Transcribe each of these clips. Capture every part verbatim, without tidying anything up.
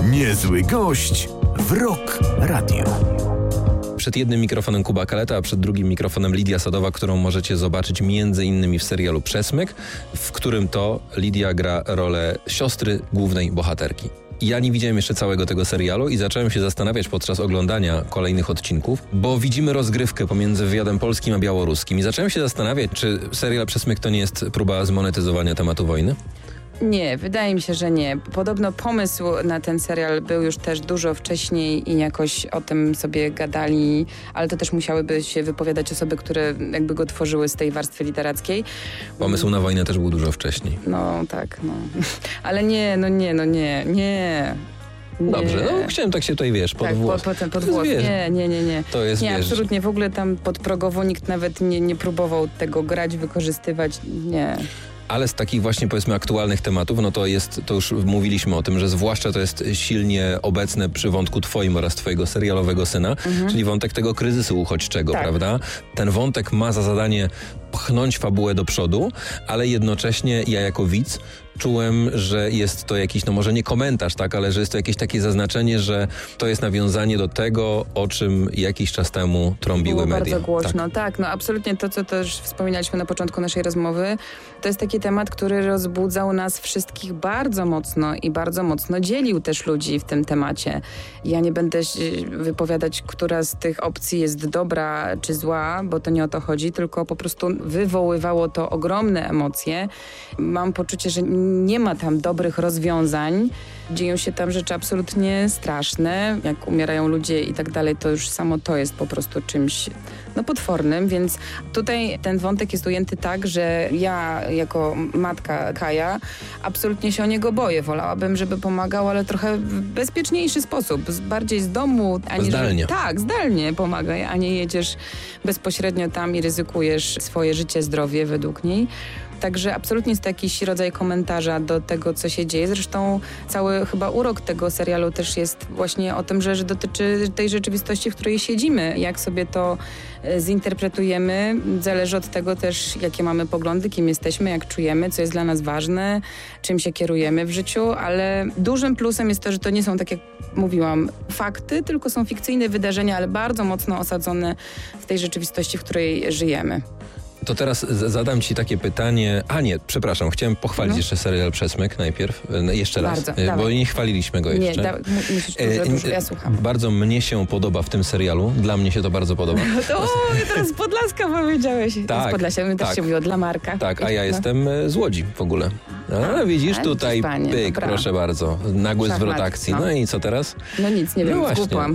Niezły gość w Rock Radio. Przed jednym mikrofonem Kuba Kaleta, a przed drugim mikrofonem Lidia Sadowa, którą możecie zobaczyć między innymi w serialu Przesmyk, w którym to Lidia gra rolę siostry głównej bohaterki. Ja nie widziałem jeszcze całego tego serialu i zacząłem się zastanawiać podczas oglądania kolejnych odcinków, bo widzimy rozgrywkę pomiędzy wywiadem polskim a białoruskim i zacząłem się zastanawiać, czy serial Przesmyk to nie jest próba zmonetyzowania tematu wojny? Nie, wydaje mi się, że nie. Podobno pomysł na ten serial był już też dużo wcześniej i jakoś o tym sobie gadali, ale to też musiałyby się wypowiadać osoby, które jakby go tworzyły z tej warstwy literackiej. Pomysł na wojnę też był dużo wcześniej. No tak, no. Ale nie, no nie, no nie, nie. Nie. Dobrze, no chciałem tak się tutaj, wiesz, pod tak, włos. Po, potem pod włos. Nie, nie, nie, nie. To jest, nie, wiesz... absolutnie. W ogóle tam podprogowo nikt nawet nie, nie próbował tego grać, wykorzystywać. Nie. Ale z takich właśnie, powiedzmy, aktualnych tematów, no to jest, to już mówiliśmy o tym, że zwłaszcza to jest silnie obecne przy wątku twoim oraz twojego serialowego syna, mhm. czyli wątek tego kryzysu uchodźczego, tak. prawda? Ten wątek ma za zadanie pchnąć fabułę do przodu, ale jednocześnie ja jako widz czułem, że jest to jakiś, no może nie komentarz, tak, ale że jest to jakieś takie zaznaczenie, że to jest nawiązanie do tego, o czym jakiś czas temu trąbiły Było media. bardzo głośno, tak. tak, no absolutnie to, co też wspominaliśmy na początku naszej rozmowy, to jest taki temat, który rozbudzał nas wszystkich bardzo mocno i bardzo mocno dzielił też ludzi w tym temacie. Ja nie będę wypowiadać, która z tych opcji jest dobra czy zła, bo to nie o to chodzi, tylko po prostu wywoływało to ogromne emocje. Mam poczucie, że nie ma tam dobrych rozwiązań. Dzieją się tam rzeczy absolutnie straszne. Jak umierają ludzie i tak dalej, to już samo to jest po prostu czymś no, potwornym, więc tutaj ten wątek jest ujęty tak, że ja jako matka Kaja absolutnie się o niego boję. Wolałabym, żeby pomagał, ale trochę w bezpieczniejszy sposób. Bardziej z domu. A nie, zdalnie. Że, tak, zdalnie pomagaj, a nie jedziesz bezpośrednio tam i ryzykujesz swoje życie, zdrowie według niej. Także absolutnie jest to jakiś rodzaj komentarza do tego, co się dzieje. Zresztą cały chyba urok tego serialu też jest właśnie o tym, że, że dotyczy tej rzeczywistości, w której siedzimy. Jak sobie to zinterpretujemy, zależy od tego też, jakie mamy poglądy, kim jesteśmy, jak czujemy, co jest dla nas ważne, czym się kierujemy w życiu, ale dużym plusem jest to, że to nie są, tak jak mówiłam, fakty, tylko są fikcyjne wydarzenia, ale bardzo mocno osadzone w tej rzeczywistości, w której żyjemy. To teraz z- zadam ci takie pytanie. A nie, przepraszam, chciałem pochwalić no. jeszcze serial Przesmyk najpierw. E, jeszcze raz, Bardzo, e, bo dawaj. nie chwaliliśmy go jeszcze. Nie, da, musisz dużo, dużo, ja słucham. Bardzo mnie się podoba w tym serialu. Dla mnie się to bardzo podoba. To, o, teraz z Podlaska powiedziałeś. Tak, z Podlasia, my tak. też się mówiło dla Marka. Tak, a ja no. jestem e, z Łodzi w ogóle. A, widzisz, a, tutaj panie, pyk, dobra. proszę bardzo. Nagły zwrot Szachmat, akcji. no. No i co teraz? No nic, nie No wiem, właśnie. zgupłam.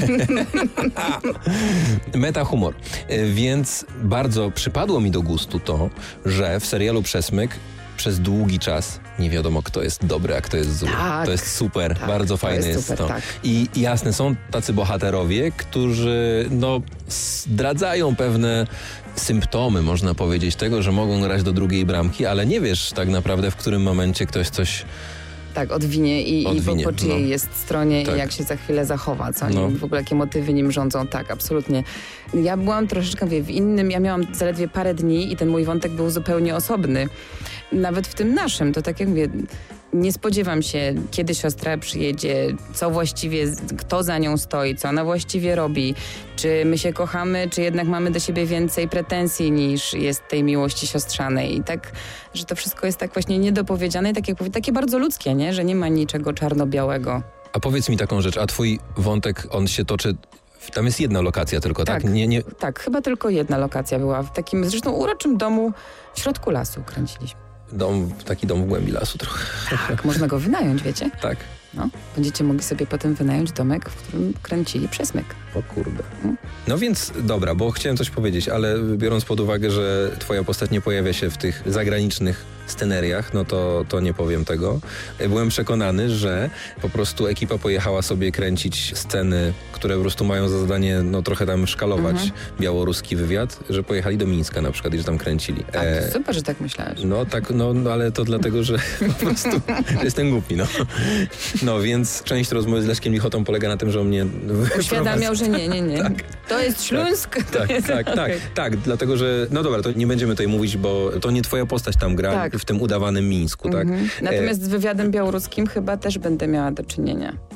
Meta humor. E, Więc bardzo przypadło mi do gustu to, że w serialu Przesmyk przez długi czas nie wiadomo, kto jest dobry, a kto jest zły. Tak, to jest super, tak, bardzo to fajne jest jest, super, to. tak. I jasne, są tacy bohaterowie, którzy no zdradzają pewne symptomy, można powiedzieć, tego, że mogą grać do drugiej bramki, ale nie wiesz tak naprawdę, w którym momencie ktoś coś... Tak, odwinie i, Odwinie, i po, po czyjej no. jest stronie Tak. i jak się za chwilę zachowa, co No. nim, w ogóle jakie motywy nim rządzą, tak, absolutnie. Ja byłam troszeczkę wie, w innym, ja miałam zaledwie parę dni i ten mój wątek był zupełnie osobny. Nawet w tym naszym, to tak jak mówię, nie spodziewam się, kiedy siostra przyjedzie, co właściwie, kto za nią stoi, co ona właściwie robi, czy my się kochamy, czy jednak mamy do siebie więcej pretensji niż jest tej miłości siostrzanej. I tak, że to wszystko jest tak właśnie niedopowiedziane i tak jak powie, takie bardzo ludzkie, nie? Że nie ma niczego czarno-białego. A powiedz mi taką rzecz, a twój wątek, on się toczy... Tam jest jedna lokacja tylko, tak? Tak. Nie, nie... Tak, chyba tylko jedna lokacja była w takim zresztą uroczym domu w środku lasu kręciliśmy. Dom, taki dom w głębi lasu trochę. Tak, można go wynająć, wiecie? Tak. No, będziecie mogli sobie potem wynająć domek, w którym kręcili Przesmyk. O kurde. No więc dobra, bo chciałem coś powiedzieć, ale biorąc pod uwagę, że twoja postać nie pojawia się w tych zagranicznych sceneriach, no to, to nie powiem tego. Byłem przekonany, że po prostu ekipa pojechała sobie kręcić sceny, które po prostu mają za zadanie no trochę tam szkalować Mhm. białoruski wywiad, że pojechali do Mińska na przykład i że tam kręcili. A, to super, że tak myślałeś. No tak, no, no ale to dlatego, że po prostu że jestem głupi, no. No więc część rozmowy z Leszkiem Lichotą polega na tym, że on mnie Uświadamiał, że nie, nie, nie. Tak. To jest Śląsk. Tak, to tak, jest... tak, tak, okay. tak, dlatego, że no dobra, to nie będziemy tutaj mówić, bo to nie twoja postać tam gra Tak. w tym udawanym Mińsku, tak? Mhm. Natomiast E, z wywiadem białoruskim chyba też będę miała do czynienia.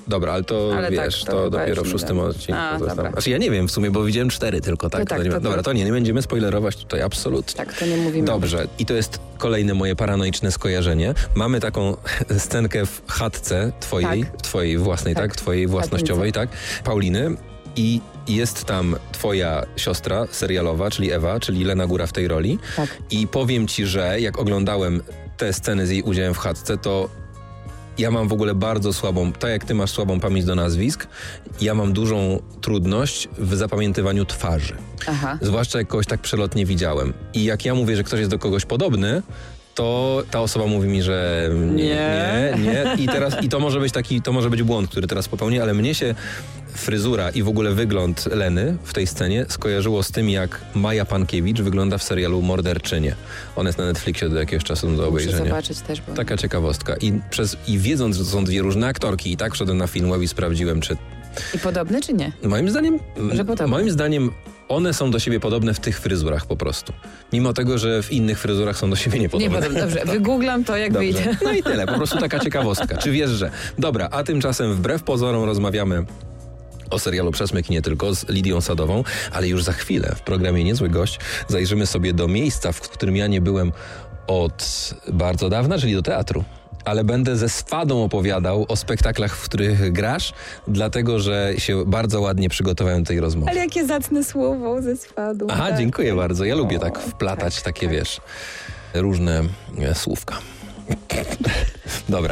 Dobra, ale to Ale wiesz, tak, to to, chyba dopiero już w szóstym nie odcinku. A, zostało. dobra. Znaczy ja nie wiem w sumie, bo widziałem cztery tylko, tak? To tak, to nie, to- dobra, to nie, nie będziemy spoilerować tutaj absolutnie. Tak, to nie mówimy. Dobrze, i to jest kolejne moje paranoiczne skojarzenie. Mamy taką scenkę w chatce twojej, Tak. w twojej własnej, tak? Tak. W twojej własnościowej, tak? Pauliny. I jest tam twoja siostra serialowa, czyli Ewa, czyli Lena Góra w tej roli. Tak. I powiem ci, że jak oglądałem te sceny z jej udziałem w chatce, to ja mam w ogóle bardzo słabą, tak jak ty masz słabą pamięć do nazwisk, ja mam dużą trudność w zapamiętywaniu twarzy. Aha. Zwłaszcza jak kogoś tak przelotnie widziałem. I jak ja mówię, że ktoś jest do kogoś podobny, to ta osoba mówi mi, że nie, nie, Nie. nie. I teraz, i to może być taki, to może być błąd, który teraz popełnię, ale mnie się fryzura i w ogóle wygląd Leny w tej scenie skojarzyło z tym, jak Maja Pankiewicz wygląda w serialu Morderczynie. On jest na Netflixie do jakiegoś czasu do Muszę obejrzenia. zobaczyć też, bo... Taka ciekawostka. I, przez, I wiedząc, że to są dwie różne aktorki, i tak wszedłem na Filmweb i sprawdziłem, czy I podobny czy nie? moim zdaniem, Że podobne. moim zdaniem one są do siebie podobne w tych fryzurach po prostu. Mimo tego, że w innych fryzurach są do siebie niepodobne. Nie podobny, dobrze. Wygooglam to, jak Dobrze. wyjdzie. No i tyle, po prostu taka ciekawostka. Czy wiesz, że... Dobra, a tymczasem wbrew pozorom rozmawiamy o serialu Przesmyk i nie tylko z Lidią Sadową, ale już za chwilę w programie Niezły Gość zajrzymy sobie do miejsca, w którym ja nie byłem od bardzo dawna, czyli do teatru. Ale będę ze swadą opowiadał o spektaklach, w których grasz, dlatego, że się bardzo ładnie przygotowałem do tej rozmowy. Ale jakie zacne słowo ze swadu. Aha, tak. dziękuję bardzo. Ja lubię tak O, wplatać tak, takie, tak. wiesz, różne e, słówka. Dobra.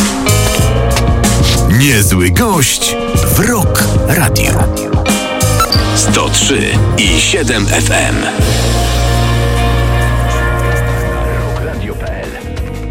Niezły gość w Rock Radio. sto trzy i siedem F M.